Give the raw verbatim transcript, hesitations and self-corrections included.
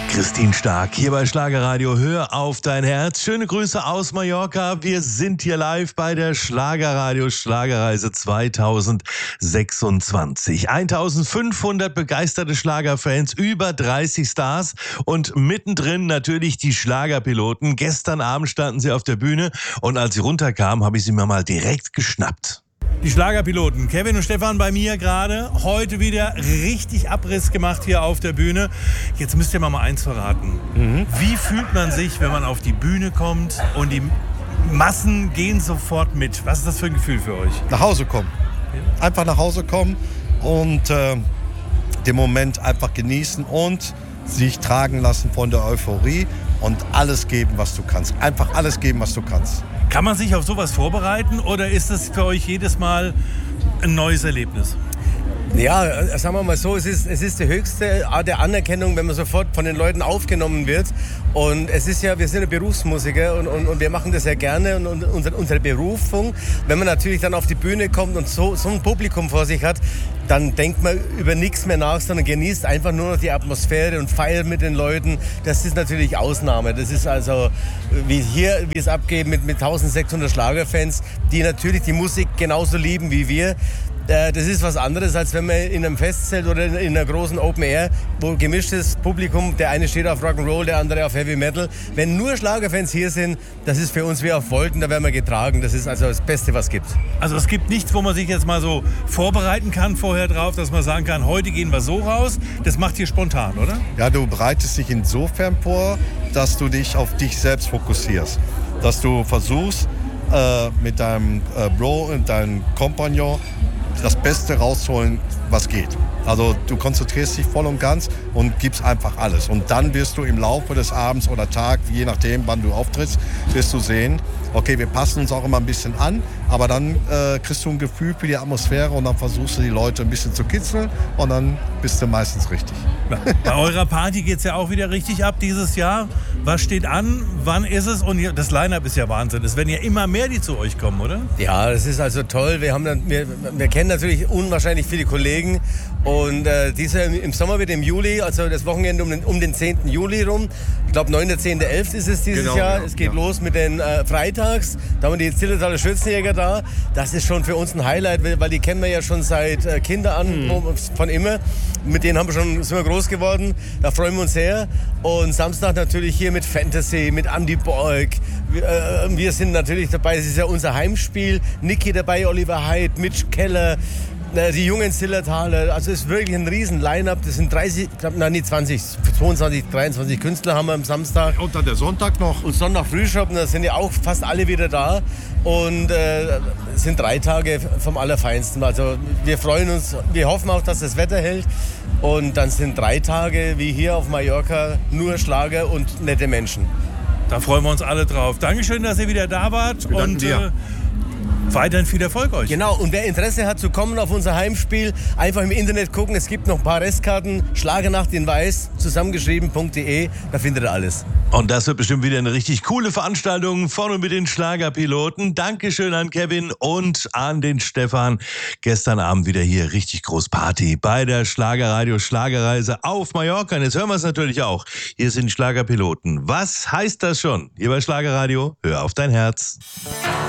Christine Stark hier bei Schlagerradio. Hör auf dein Herz. Schöne Grüße aus Mallorca. Wir sind hier live bei der Schlagerradio Schlagerreise zweitausendsechsundzwanzig. eintausendfünfhundert begeisterte Schlagerfans, über dreißig Stars und mittendrin natürlich die Schlagerpiloten. Gestern Abend standen sie auf der Bühne und als sie runterkamen, habe ich sie mir mal direkt geschnappt. Die Schlagerpiloten, Kevin und Stefan bei mir gerade. Heute wieder richtig Abriss gemacht hier auf der Bühne. Jetzt müsst ihr mir mal eins verraten. Mhm. Wie fühlt man sich, wenn man auf die Bühne kommt und die Massen gehen sofort mit? Was ist das für ein Gefühl für euch? Nach Hause kommen. Einfach nach Hause kommen und äh, den Moment einfach genießen und sich tragen lassen von der Euphorie und alles geben, was du kannst. Einfach alles geben, was du kannst. Kann man sich auf sowas vorbereiten oder ist das für euch jedes Mal ein neues Erlebnis? Ja, sagen wir mal so, es ist, es ist die höchste Art der Anerkennung, wenn man sofort von den Leuten aufgenommen wird. Und es ist ja, wir sind ja Berufsmusiker und, und, und wir machen das ja gerne und, und unsere, unsere Berufung. Wenn man natürlich dann auf die Bühne kommt und so, so ein Publikum vor sich hat, dann denkt man über nichts mehr nach, sondern genießt einfach nur noch die Atmosphäre und feiert mit den Leuten. Das ist natürlich Ausnahme. Das ist also, wie hier, wie es abgeht mit, mit eintausendsechshundert Schlagerfans, die natürlich die Musik genauso lieben wie wir. Das ist was anderes, als wenn man in einem Festzelt oder in einer großen Open Air, wo gemischtes Publikum, der eine steht auf Rock'n'Roll, der andere auf Heavy Metal. Wenn nur Schlagerfans hier sind, das ist für uns wie auf Wolken, da werden wir getragen. Das ist also das Beste, was es gibt. Also es gibt nichts, wo man sich jetzt mal so vorbereiten kann vorher drauf, dass man sagen kann, heute gehen wir so raus. Das macht ihr spontan, oder? Ja, du bereitest dich insofern vor, dass du dich auf dich selbst fokussierst. Dass du versuchst, äh, mit deinem äh, Bro und deinem Kompagnon das Beste rausholen, was geht. Also du konzentrierst dich voll und ganz und gibst einfach alles. Und dann wirst du im Laufe des Abends oder Tag, je nachdem, wann du auftrittst, wirst du sehen, okay, wir passen uns auch immer ein bisschen an, aber dann äh, kriegst du ein Gefühl für die Atmosphäre und dann versuchst du die Leute ein bisschen zu kitzeln und dann bist du meistens richtig. Bei eurer Party geht es ja auch wieder richtig ab dieses Jahr. Was steht an? Wann ist es? Und das Line-Up ist ja Wahnsinn. Es werden ja immer mehr, die zu euch kommen, oder? Ja, das ist also toll. Wir, haben dann, wir, wir kennen natürlich unwahrscheinlich viele Kollegen. Und äh, dieser, im Sommer wird im Juli, also das Wochenende um den, um den zehnten Juli rum, ich glaube neunter, zehnter, elfter ist es dieses genau, Jahr. Ja, es geht ja. los mit den äh, Freitags. Da haben wir die Zillertaler Schützenjäger da. Das ist schon für uns ein Highlight, weil die kennen wir ja schon seit äh, Kinder an, mhm. von immer. Mit denen haben wir schon, sind wir groß geworden. Da freuen wir uns sehr. Und Samstag natürlich hier mit Fantasy, mit Andy Borg. Wir, äh, wir sind natürlich dabei, es ist ja unser Heimspiel. Niki dabei, Oliver Heidt, Mitch Keller. Die jungen Zillertaler, also es ist wirklich ein riesen Line-Up. Das sind dreißig, nein, nicht zwanzig, zweiundzwanzig, dreiundzwanzig Künstler haben wir am Samstag. Und dann der Sonntag noch. Und Sonntag Frühschoppen, da sind ja auch fast alle wieder da. Und äh, es sind drei Tage vom Allerfeinsten. Also wir freuen uns, wir hoffen auch, dass das Wetter hält. Und dann sind drei Tage, wie hier auf Mallorca, nur Schlager und nette Menschen. Da freuen wir uns alle drauf. Dankeschön, dass ihr wieder da wart. Wir danken und dir. Äh, weiterhin viel Erfolg euch. Genau, und wer Interesse hat zu kommen auf unser Heimspiel, einfach im Internet gucken. Es gibt noch ein paar Restkarten. Schlagernacht in Weiß, zusammengeschrieben punkt de, da findet ihr alles. Und das wird bestimmt wieder eine richtig coole Veranstaltung von und mit den Schlagerpiloten. Dankeschön an Kevin und an den Stefan. Gestern Abend wieder hier richtig groß Party bei der Schlagerradio Schlagerreise auf Mallorca. Und jetzt hören wir es natürlich auch. Hier sind die Schlagerpiloten. Was heißt das schon? Hier bei Schlagerradio, hör auf dein Herz.